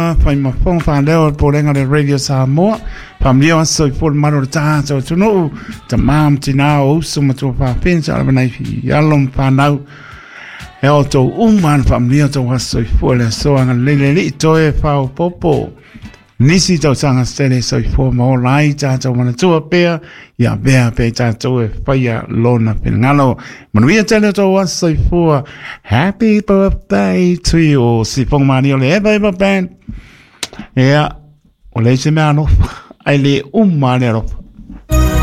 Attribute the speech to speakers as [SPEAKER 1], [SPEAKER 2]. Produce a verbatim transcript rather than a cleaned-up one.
[SPEAKER 1] Samoa, fai mafong fa leo polenga de Radio Samoa, famlia wa soi fol maro ta so tuno, ta mam tina o so mato fa pensa la banai fi alom fa nau. E o to uman famlia to wa soi fol so anga lele li to e fa popo. Nisi tau sanga stele soi fo mo lai ta tau mana tua pea ya bea pe ta tau e whaia lona pe ngalo manuia tele tau wa soi fo happy birthday to you o si fong mani o le eba eba band ea o le se mea no ai le umma le rofa